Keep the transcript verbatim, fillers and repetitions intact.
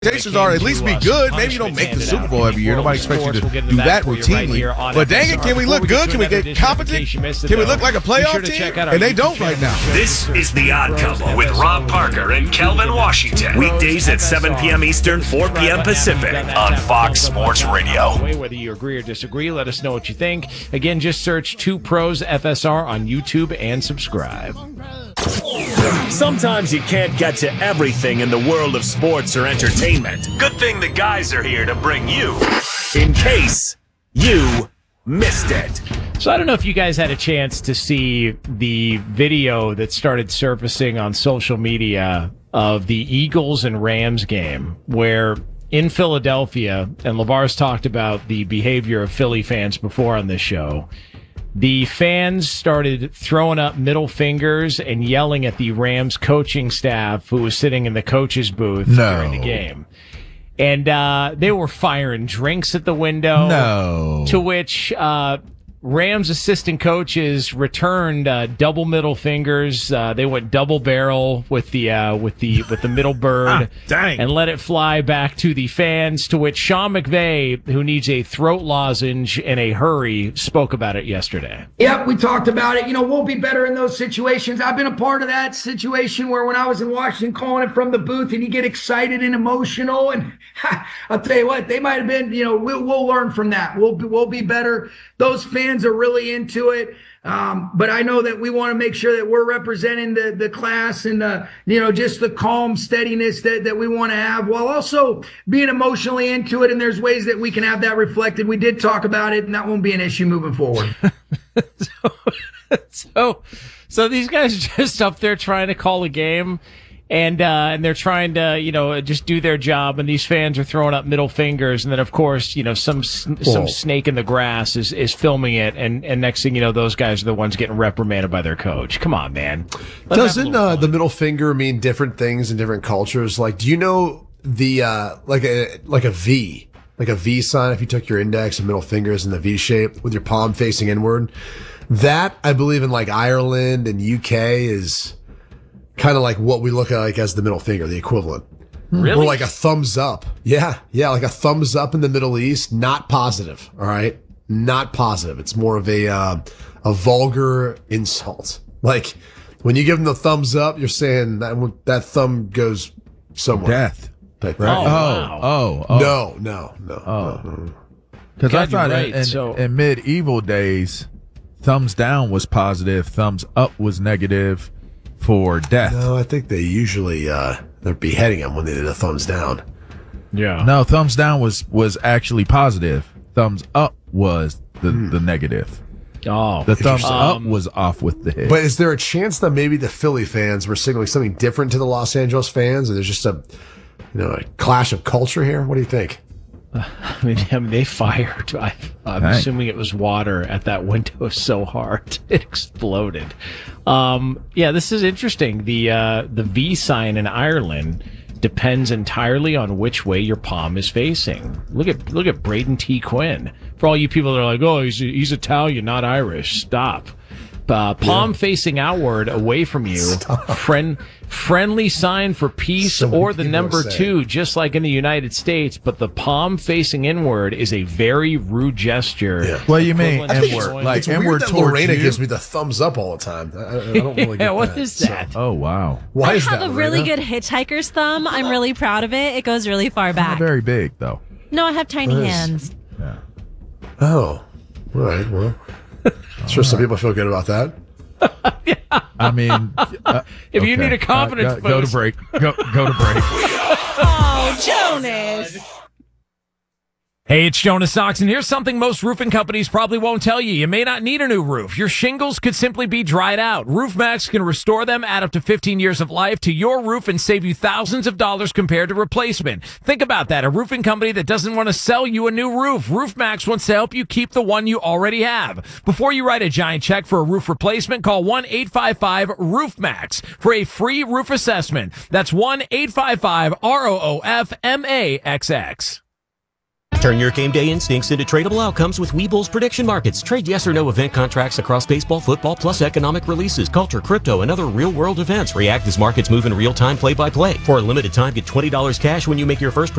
Expectations are at least be good. Maybe you don't make the Super Bowl every year. Nobody expects you to do that routinely. But dang it, can we look good? Can we get competent? Can we look like a playoff team? And they don't right now. This is The Odd Couple with Rob Parker and Kelvin Washington. Weekdays at seven p.m. Eastern, four p.m. Pacific on Fox Sports Radio. Whether you agree or disagree, let us know what you think. Again, just search Two Pros F S R on YouTube and subscribe. Sometimes you can't get to everything in the world of sports or entertainment. Good thing the guys are here to bring you in case you missed it. So I don't know if you guys had a chance to see the video that started surfacing on social media of the Eagles and Rams game where in Philadelphia, and LeVar's talked about the behavior of Philly fans before on this show, the fans started throwing up middle fingers and yelling at the Rams coaching staff who was sitting in the coach's booth no. during the game. And uh, they were firing drinks at the window. No. To which uh, Rams assistant coaches returned uh, double middle fingers. Uh, they went double barrel with the uh, with the with the middle bird ah, dang. and let it fly back to the fans. To which Sean McVay, who needs a throat lozenge in a hurry, spoke about it yesterday. Yep, we talked about it. You know, we'll be better in those situations. I've been a part of that situation where when I was in Washington calling it from the booth and you get excited and emotional, and I'll tell you what, they might have been, you know, we'll, we'll learn from that. We'll, we'll be better. Those fans are really into it. Um, but I know that we want to make sure that we're representing the, the class and, the, you know, just the calm steadiness that, that we want to have while also being emotionally into it. And there's ways that we can have that reflected. We did talk about it, and that won't be an issue moving forward. so, so, so these guys are just up there trying to call a game. And, uh, and they're trying to, you know, just do their job. And these fans are throwing up middle fingers. And then, of course, you know, some, some Whoa. snake in the grass is, is filming it. And, and next thing you know, those guys are the ones getting reprimanded by their coach. Come on, man. Let Doesn't uh, the middle finger mean different things in different cultures? Like, do you know the, uh, like a, like a V, like a V sign, if you took your index and middle fingers in the V shape with your palm facing inward? That, I believe in like Ireland and U K is kind of like what we look at like as the middle finger, the equivalent. Really? Or like a thumbs up. Yeah. Yeah. Like a thumbs up in the Middle East. Not positive. All right. Not positive. It's more of a, uh, a vulgar insult. Like when you give them the thumbs up, you're saying that that thumb goes somewhere. Death. Right. Oh, wow. oh, oh. No, no, no. Oh. Because God, I thought you're right. in, in, So- in medieval days, thumbs down was positive, thumbs up was negative for death. No, I think they usually, uh, they're beheading them when they did a thumbs down. Yeah. No, thumbs down was, was actually positive. Thumbs up was the, the negative. Oh. The thumbs up Um, was off with the head. But is there a chance that maybe the Philly fans were signaling something different to the Los Angeles fans, and there's just a, you know, a clash of culture here? What do you think? I mean, I mean, they fired. I, I'm Dang. assuming it was water at that window so hard it exploded. Um, yeah, this is interesting. The uh, the V sign in Ireland depends entirely on which way your palm is facing. Look at look at Braden T. Quinn. For all you people that are like, oh, he's he's Italian, not Irish. Stop. Uh, palm yeah. facing outward, away from you. Friend, friendly sign for peace, So or the people number are saying. two, just like in the United States. But the palm facing inward is a very rude gesture. Yeah. What do you mean Equivalent to inward? going- Like It's inward weird that towards Lorena you? gives me the thumbs up all the time. I, I I don't really yeah, get what that. is So- that? Oh, wow. why I is have that, a really Lorena? good hitchhiker's thumb. I'm really proud of it. It goes really far Not back. very big, though. No, I have tiny Nice. hands. Yeah. Oh, all right. Well, I'm sure some people feel good about that. I mean, uh, If you okay. need a confidence Uh, go, go to boost. break. Go, go to break. Oh, Jonas. Hey, it's Jonas Knox, and here's something most roofing companies probably won't tell you. You may not need a new roof. Your shingles could simply be dried out. RoofMax can restore them, add up to fifteen years of life to your roof, and save you thousands of dollars compared to replacement. Think about that. A roofing company that doesn't want to sell you a new roof. RoofMax wants to help you keep the one you already have. Before you write a giant check for a roof replacement, call one eight five five RoofMax for a free roof assessment. That's one eight five five R O O F M A X X. Turn your game day instincts into tradable outcomes with Webull's prediction markets. Trade yes or no event contracts across baseball, football, plus economic releases, culture, crypto, and other real-world events. React as markets move in real time, play-by-play. For a limited time, get twenty dollars cash when you make your first